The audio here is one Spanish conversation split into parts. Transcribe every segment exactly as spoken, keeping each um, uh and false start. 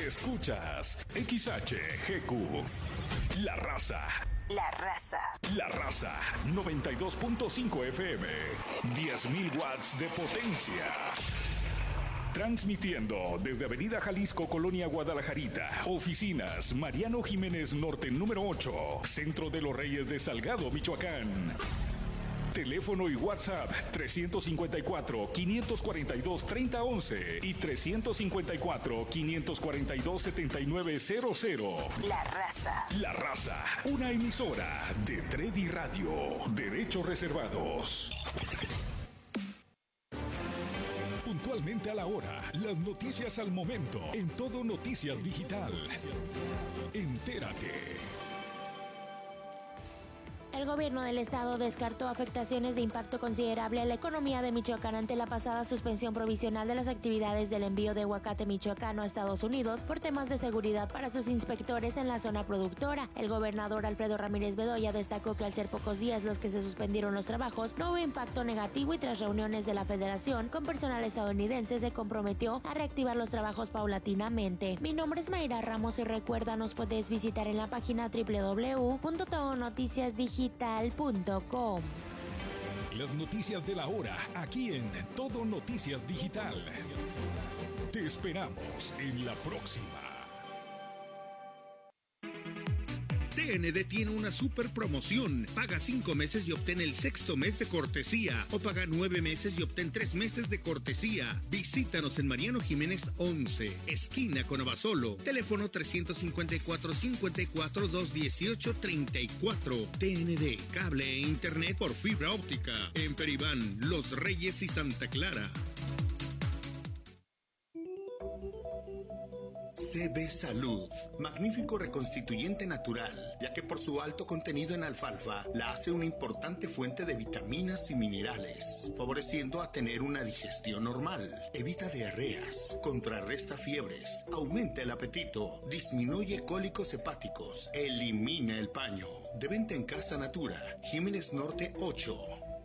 Escuchas X H G Q. La Raza. La Raza. La Raza. noventa y dos punto cinco F M. diez mil watts de potencia. Transmitiendo desde Avenida Jalisco, Colonia Guadalajarita. Oficinas Mariano Jiménez Norte número ocho. Centro de los Reyes de Salgado, Michoacán. Teléfono y WhatsApp trescientos cincuenta y cuatro, quinientos cuarenta y dos, treinta once y trescientos cincuenta y cuatro, quinientos cuarenta y dos, setenta y nueve cero cero. La Raza. La Raza, una emisora de Tredi Radio. Derechos reservados. Puntualmente a la hora, las noticias al momento, en Todo Noticias Digital. Entérate. El gobierno del estado descartó afectaciones de impacto considerable a la economía de Michoacán ante la pasada suspensión provisional de las actividades del envío de aguacate michoacano a Estados Unidos por temas de seguridad para sus inspectores en la zona productora. El gobernador Alfredo Ramírez Bedoya destacó que al ser pocos días los que se suspendieron los trabajos, no hubo impacto negativo y tras reuniones de la federación con personal estadounidense se comprometió a reactivar los trabajos paulatinamente. Mi nombre es Mayra Ramos y recuerda, nos puedes visitar en la página doble u doble u doble u punto todo noticias digital punto com. Las noticias de la hora, aquí en Todo Noticias Digital. Te esperamos en la próxima. T N D tiene una super promoción. Paga cinco meses y obtén el sexto mes de cortesía. O paga nueve meses y obtén tres meses de cortesía. Visítanos en Mariano Jiménez once, esquina con Abasolo. Teléfono trescientos cincuenta y cuatro, cincuenta y cuatro, doscientos dieciocho, treinta y cuatro. T N D, cable e internet por fibra óptica. En Peribán, Los Reyes y Santa Clara. C B Salud, magnífico reconstituyente natural, ya que por su alto contenido en alfalfa la hace una importante fuente de vitaminas y minerales, favoreciendo a tener una digestión normal, evita diarreas, contrarresta fiebres, aumenta el apetito, disminuye cólicos hepáticos, elimina el paño. De venta en Casa Natura, Jiménez Norte ocho.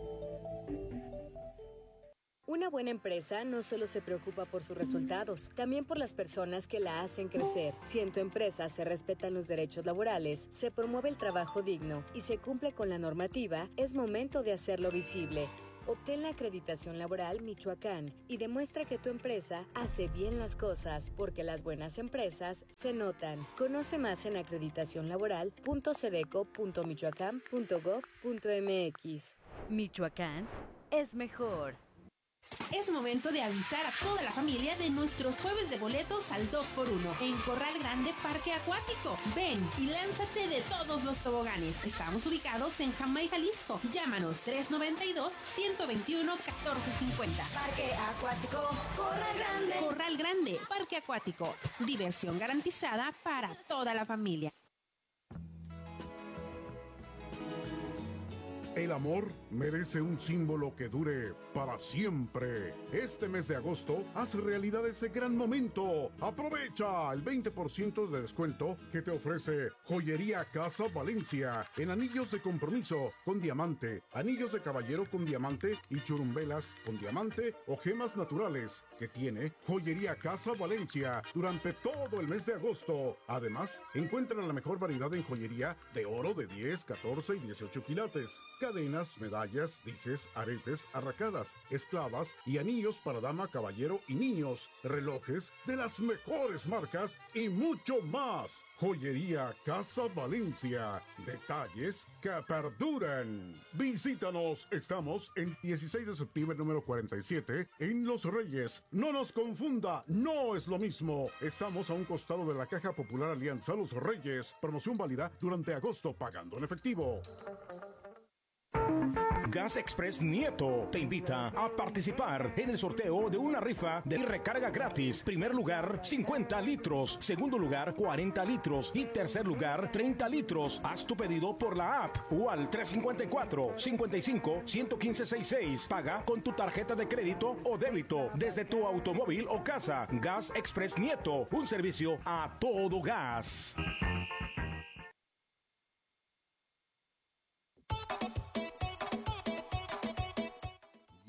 Una buena empresa no solo se preocupa por sus resultados, también por las personas que la hacen crecer. Si en tu empresa se respetan los derechos laborales, se promueve el trabajo digno y se cumple con la normativa, es momento de hacerlo visible. Obtén la acreditación laboral Michoacán y demuestra que tu empresa hace bien las cosas, porque las buenas empresas se notan. Conoce más en acreditación laboral punto sedeco punto michoacán punto gob punto mx. Michoacán es mejor. Es momento de avisar a toda la familia de nuestros jueves de boletos al dos por uno en Corral Grande Parque Acuático. Ven y lánzate de todos los toboganes. Estamos ubicados en Jamay, Jalisco. Llámanos tres noventa y dos, ciento veintiuno, catorce cincuenta. Parque Acuático Corral Grande. Corral Grande Parque Acuático. Diversión garantizada para toda la familia. El amor merece un símbolo que dure para siempre. Este mes de agosto, haz realidad ese gran momento. Aprovecha el veinte por ciento de descuento que te ofrece Joyería Casa Valencia en anillos de compromiso con diamante, anillos de caballero con diamante y churumbelas con diamante o gemas naturales que tiene Joyería Casa Valencia durante todo el mes de agosto. Además, encuentra la mejor variedad en joyería de oro de diez, catorce y dieciocho quilates. Cadenas, medallas, dijes, aretes, arracadas, esclavas y anillos para dama, caballero y niños, relojes de las mejores marcas y mucho más. Joyería Casa Valencia. Detalles que perduran. Visítanos. Estamos en dieciséis de septiembre número cuarenta y siete en Los Reyes. No nos confunda, no es lo mismo. Estamos a un costado de la Caja Popular Alianza Los Reyes. Promoción válida durante agosto pagando en efectivo. Gas Express Nieto te invita a participar en el sorteo de una rifa de recarga gratis. Primer lugar, cincuenta litros. Segundo lugar, cuarenta litros. Y tercer lugar, treinta litros. Haz tu pedido por la app o al tres cinco cuatro, cincuenta y cinco, ciento quince sesenta y seis. Paga con tu tarjeta de crédito o débito desde tu automóvil o casa. Gas Express Nieto, un servicio a todo gas.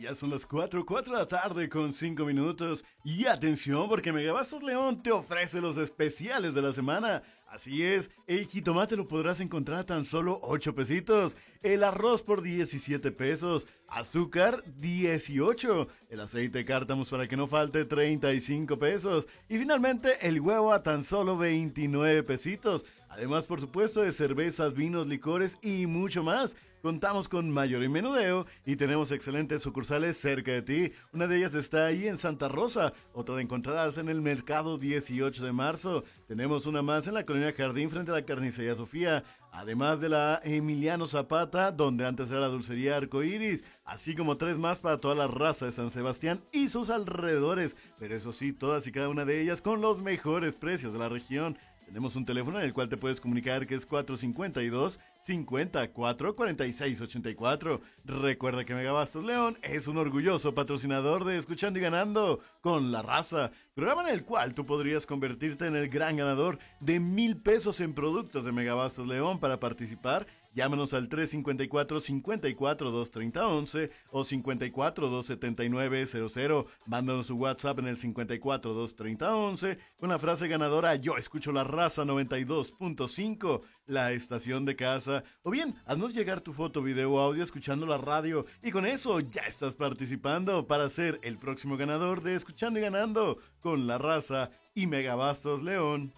Ya son las cuatro, cuatro de la tarde con cinco minutos. Y atención, porque Megabastos León te ofrece los especiales de la semana. Así es, el jitomate lo podrás encontrar a tan solo ocho pesitos. El arroz por diecisiete pesos. Azúcar, dieciocho. El aceite cártamos para que no falte, treinta y cinco pesos. Y finalmente, el huevo a tan solo veintinueve pesitos. Además, por supuesto, de cervezas, vinos, licores y mucho más. Contamos con mayor y menudeo y tenemos excelentes sucursales cerca de ti. Una de ellas está ahí en Santa Rosa, otra la encontrarás en el Mercado dieciocho de marzo. Tenemos una más en la Colonia Jardín frente a la Carnicería Sofía. Además de la Emiliano Zapata, donde antes era la Dulcería Arcoíris, así como tres más para toda la raza de San Sebastián y sus alrededores. Pero eso sí, todas y cada una de ellas con los mejores precios de la región. Tenemos un teléfono en el cual te puedes comunicar que es cuatro cinco dos, cinco cuatro, cuatro seis ocho cuatro. Recuerda que Megabastos León es un orgulloso patrocinador de Escuchando y Ganando con La Raza, programa en el cual tú podrías convertirte en el gran ganador de mil pesos en productos de Megabastos León. Para participar, llámanos al tres cinco cuatro, cinco cuatro, dos tres cero, once o cinco cuatro, dos siete nueve, cero cero. Mándanos su WhatsApp en el cinco cuatro, dos tres cero, once con la frase ganadora Yo escucho La Raza noventa y dos punto cinco, la estación de casa. O bien, haznos llegar tu foto, video o audio escuchando la radio y con eso ya estás participando para ser el próximo ganador de Escuchando y Ganando con La Raza y Megabastos León.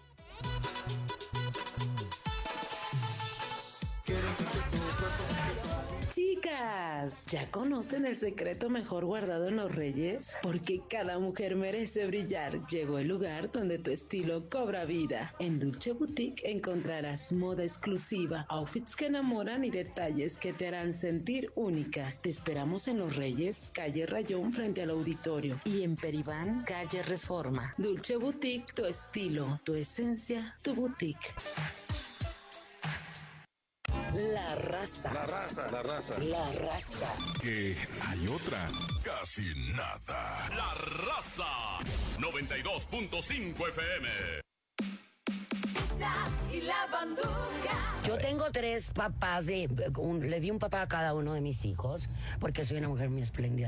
Chicas, ¿ya conocen el secreto mejor guardado en los Reyes? Porque cada mujer merece brillar. Llegó el lugar donde tu estilo cobra vida. En Dulce Boutique encontrarás moda exclusiva, outfits que enamoran y detalles que te harán sentir única. Te esperamos en Los Reyes, calle Rayón frente al auditorio, y en Peribán, calle Reforma. Dulce Boutique, tu estilo, tu esencia, tu boutique. La raza. La raza, la raza. La raza. Que hay otra. Casi nada. La Raza. noventa y dos punto cinco F M. Y la banduca. Yo tengo tres papás de... Un, le di un papá a cada uno de mis hijos porque soy una mujer muy espléndida.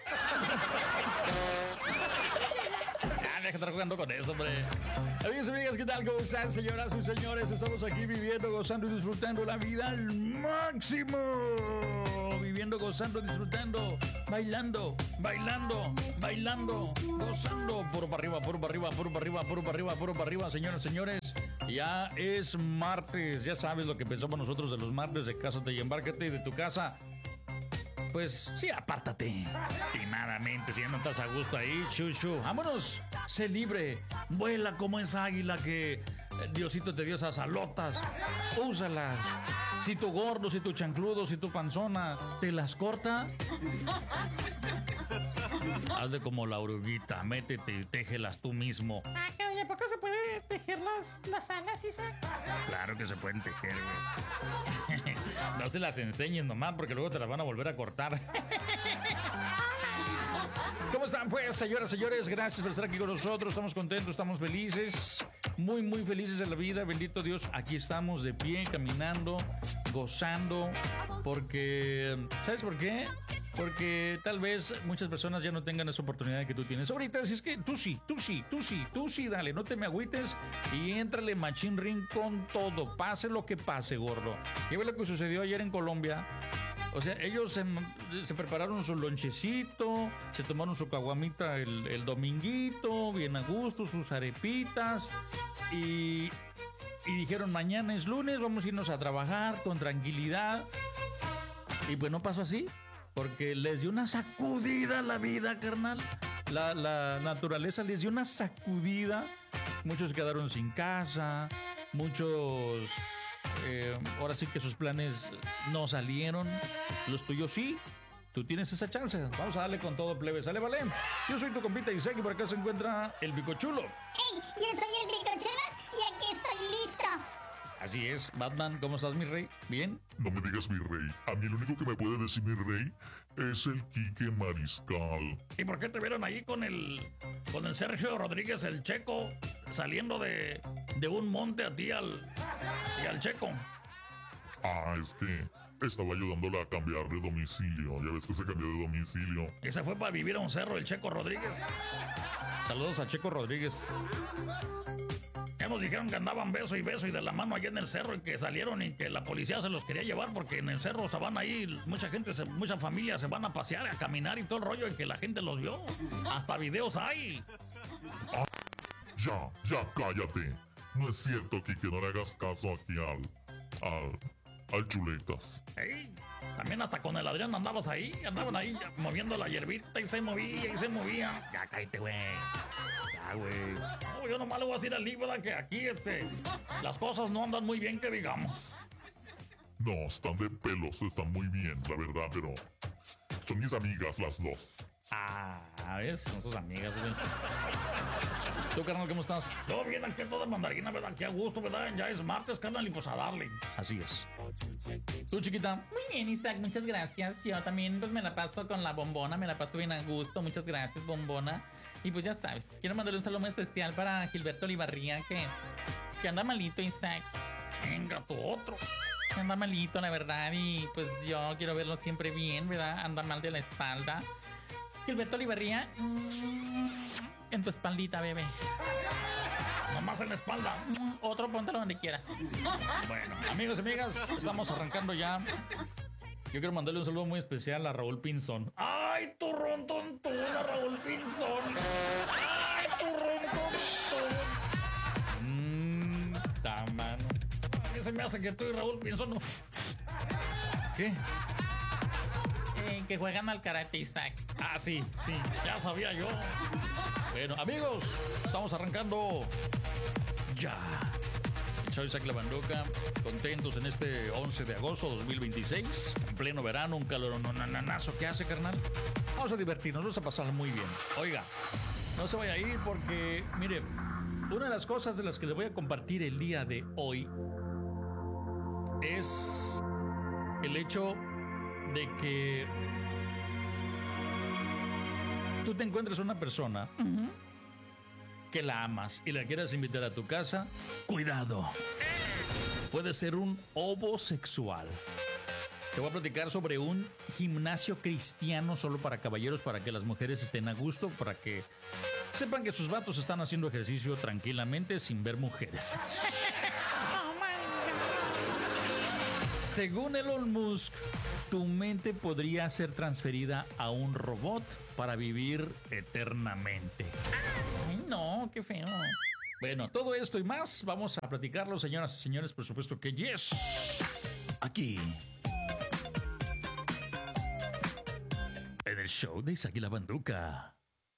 Deja de estar jugando con eso, hombre. Amigos y amigas, ¿qué tal? ¿Cómo están, señoras y señores? Estamos aquí viviendo, gozando y disfrutando la vida al máximo. Viviendo, gozando, disfrutando, bailando, bailando, bailando, gozando. Puro para arriba, puro para arriba, puro para arriba, puro para arriba, puro para arriba, señoras y señores. Ya es martes. Ya sabes lo que pensamos nosotros de los martes de Cásate y Embárcate de tu casa. Pues sí, apártate. Timadamente, si ya no estás a gusto ahí, chuchu. Vámonos, sé libre. Vuela como esa águila que Diosito te dio esas alotas. Úsalas. Si tu gordo, si tu chancludo, si tu panzona te las corta, hazle como la oruguita. Métete y téjelas tú mismo. Ah, que oye, ¿por qué se puede tejer las, las alas, Isaac? Claro que se pueden tejer, güey. No se las enseñes nomás porque luego te las van a volver a cortar. ¿Cómo están, pues, señoras, señores? Gracias por estar aquí con nosotros. Estamos contentos, estamos felices. Muy, muy felices de la vida. Bendito Dios, aquí estamos de pie, caminando, gozando. Porque, ¿sabes por qué? Porque tal vez muchas personas ya no tengan esa oportunidad que tú tienes ahorita. Así es que tú sí, tú sí, tú sí, tú sí, dale, no te me agüites y éntrale machín ring con todo. Pase lo que pase, gordo. ¿Qué fue lo que sucedió ayer en Colombia? O sea, ellos se, se prepararon su lonchecito, se tomaron su caguamita el, el dominguito, bien a gusto, sus arepitas y, y dijeron, mañana es lunes, vamos a irnos a trabajar con tranquilidad. Y pues no pasó así, porque les dio una sacudida a la vida, carnal. La, la naturaleza les dio una sacudida. Muchos quedaron sin casa, muchos... Eh, ahora sí que sus planes no salieron. Los tuyos sí. Tú tienes esa chance. Vamos a darle con todo, plebe. ¿Sale, vale? Yo soy tu compita Isaac y por acá se encuentra el Bicochulo. ¡Hey! Yo soy el Bicochulo y aquí estoy listo. Así es. Batman, ¿cómo estás, mi rey? ¿Bien? No me digas mi rey. A mí el único que me puede decir mi rey es el Quique Mariscal. ¿Y por qué te vieron ahí con el con el Sergio Rodríguez, el Checo, saliendo de, de un monte a ti al, y al Checo? Ah, es que estaba ayudándole a cambiar de domicilio. Ya ves que se cambió de domicilio. Y se fue para vivir a un cerro, el Checo Rodríguez. Saludos a Checo Rodríguez. Ya nos dijeron que andaban beso y beso y de la mano allá en el cerro y que salieron y que la policía se los quería llevar porque en el cerro se van ahí, mucha gente, se, mucha familia se van a pasear, a caminar y todo el rollo y que la gente los vio. Hasta videos hay. Ah, ya, ya cállate. No es cierto, Kike, no le hagas caso aquí al... al... al chuletas. Ey, también hasta con el Adrián andabas ahí, andaban ahí ya, moviendo la hierbita y se movía y se movía. Ya cállate, güey. Ya, güey. No, yo nomás le voy a decir al Lee, ¿verdad? Que aquí, este, las cosas no andan muy bien, que digamos. No, están de pelos, están muy bien, la verdad, pero... son mis amigas las dos. Ah, ¿ves? Son tus amigas, güey. ¿Tú, carnal, cómo estás? Todo bien, aquí todo de mandarina, ¿verdad? Aquí a gusto, ¿verdad? Ya es martes, carnal, y pues a darle. Así es. ¿Tú, chiquita? Muy bien, Isaac, muchas gracias. Yo también pues me la paso con la bombona, me la paso bien a gusto. Muchas gracias, bombona. Y pues ya sabes, quiero mandarle un saludo muy especial para Gilberto Olivarría, que, que anda malito, Isaac. Venga, tu otro. Anda malito, la verdad, y pues yo quiero verlo siempre bien, ¿verdad? Anda mal de la espalda. Gilberto Olivarría, en tu espaldita, bebé. Nomás en la espalda. Otro, póntalo donde quieras. Bueno, amigos y amigas, estamos arrancando ya. Yo quiero mandarle un saludo muy especial a Raúl Pinzón. ¡Ay, tu rontontona, Raúl Pinzón! ¡Ay, tu rontontona! Mmm, ta mano. ¿Qué se me hace que tú y Raúl Pinzón no? ¿Qué? Eh, que juegan al karate, Isaac. Ah, sí, sí, ya sabía yo. Bueno, amigos, estamos arrancando ya. Soy Isaac La Banduca, contentos en este once de agosto de dos mil veintiséis, en pleno verano, un calor nananazo. ¿Qué hace, carnal? Vamos a divertirnos, vamos a pasar muy bien. Oiga, no se vaya a ir porque, mire, una de las cosas de las que les voy a compartir el día de hoy es el hecho de que tú te encuentres una persona uh-huh. que la amas y la quieras invitar a tu casa. Cuidado, puede ser un homosexual. Te voy a platicar sobre un gimnasio cristiano solo para caballeros, para que las mujeres estén a gusto, para que sepan que sus vatos están haciendo ejercicio tranquilamente sin ver mujeres. Según Elon Musk, tu mente podría ser transferida a un robot para vivir eternamente. Ay, no, qué feo. Bueno, todo esto y más vamos a platicarlo, señoras y señores, por supuesto que yes. Aquí. En el show de Isaac La Banduca.